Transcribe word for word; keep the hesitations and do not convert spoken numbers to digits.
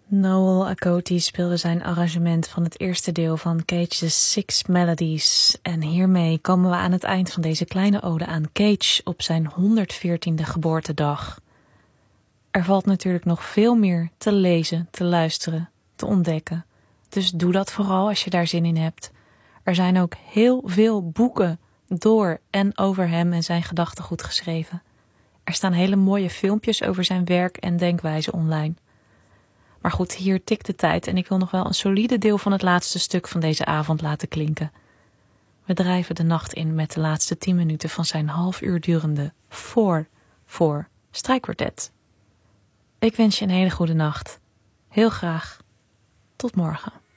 Noel Akoti speelde zijn arrangement van het eerste deel van Cage's Six Melodies. En hiermee komen we aan het eind van deze kleine ode aan Cage op zijn honderdveertiende geboortedag. Er valt natuurlijk nog veel meer te lezen, te luisteren, te ontdekken. Dus doe dat vooral als je daar zin in hebt. Er zijn ook heel veel boeken door en over hem en zijn gedachtegoed geschreven. Er staan hele mooie filmpjes over zijn werk en denkwijze online. Maar goed, hier tikt de tijd en ik wil nog wel een solide deel van het laatste stuk van deze avond laten klinken. We drijven de nacht in met de laatste tien minuten van zijn half uur durende voor voor strijkkwartet. Ik wens je een hele goede nacht. Heel graag. Tot morgen.